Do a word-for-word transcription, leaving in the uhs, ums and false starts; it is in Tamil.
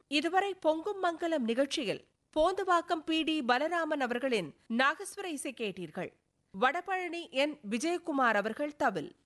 இதுவரை பொங்கும் மங்கலம் நிகழ்ச்சியில் போந்துவாக்கம் பி டி பலராமன் அவர்களின் நாகஸ்வர இசை கேட்டீர்கள். வடபழனி என் விஜயகுமார் அவர்கள் தவில்.